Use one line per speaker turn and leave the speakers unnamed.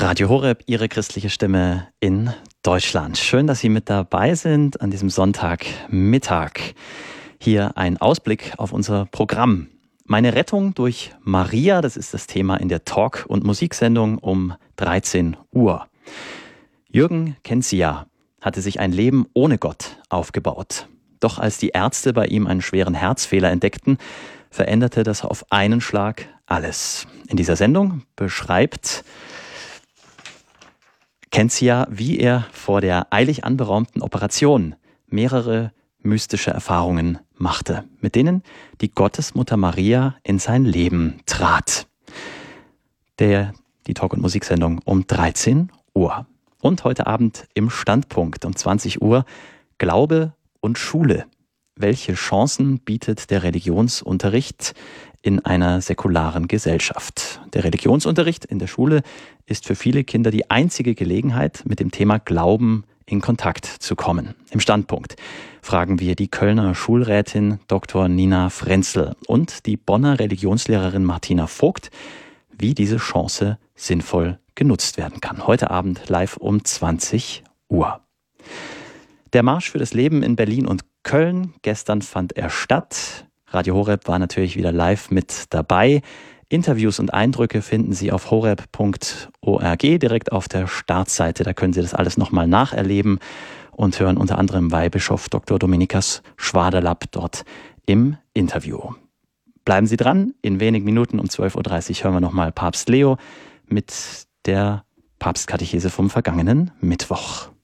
Radio Horeb, Ihre christliche Stimme in Deutschland. Schön, dass Sie mit dabei sind an diesem Sonntagmittag. Hier ein Ausblick auf unser Programm. Meine Rettung durch Maria, das ist das Thema in der Talk- und Musiksendung um 13 Uhr. Jürgen kennt sie ja, hatte sich ein Leben ohne Gott aufgebaut. Doch als die Ärzte bei ihm einen schweren Herzfehler entdeckten, veränderte das auf einen Schlag alles. In dieser Sendung beschreibt Kentzia, wie er vor der eilig anberaumten Operation mehrere mystische Erfahrungen machte, mit denen die Gottesmutter Maria in sein Leben trat. Die Talk- und Musiksendung um 13 Uhr. Und heute Abend im Standpunkt um 20 Uhr Glaube und Schule. Welche Chancen bietet der Religionsunterricht in einer säkularen Gesellschaft? Der Religionsunterricht in der Schule ist für viele Kinder die einzige Gelegenheit, mit dem Thema Glauben in Kontakt zu kommen. Im Standpunkt fragen wir die Kölner Schulrätin Dr. Nina Frenzel und die Bonner Religionslehrerin Martina Vogt, wie diese Chance sinnvoll genutzt werden kann. Heute Abend live um 20 Uhr. Der Marsch für das Leben in Berlin und Köln. Gestern fand er statt. Radio Horeb war natürlich wieder live mit dabei. Interviews und Eindrücke finden Sie auf horeb.org, direkt auf der Startseite. Da können Sie das alles nochmal nacherleben und hören unter anderem Weihbischof Dr. Dominikas Schwaderlapp dort im Interview. Bleiben Sie dran. In wenigen Minuten um 12.30 Uhr hören wir nochmal Papst Leo mit der Papstkatechese vom vergangenen Mittwoch.